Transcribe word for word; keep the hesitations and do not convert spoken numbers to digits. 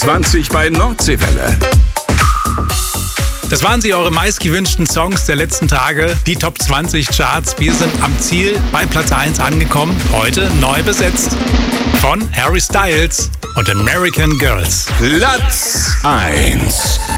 zwanzig bei Nordseewelle. Das waren sie, eure meistgewünschten Songs der letzten Tage, die Top zwanzig Charts. Wir sind am Ziel bei Platz eins angekommen, heute neu besetzt von Harry Styles und American Girls. Platz eins.